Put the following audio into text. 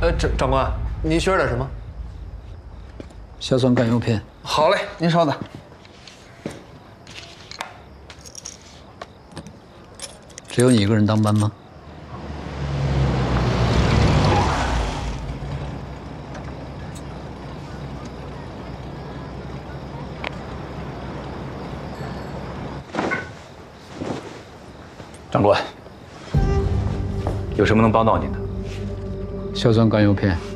长官，您需要点什么？ 硝酸甘油片。 好嘞，您稍等。 只有你一个人当班吗？ 长官，有什么能帮到您的？ 硝酸甘油片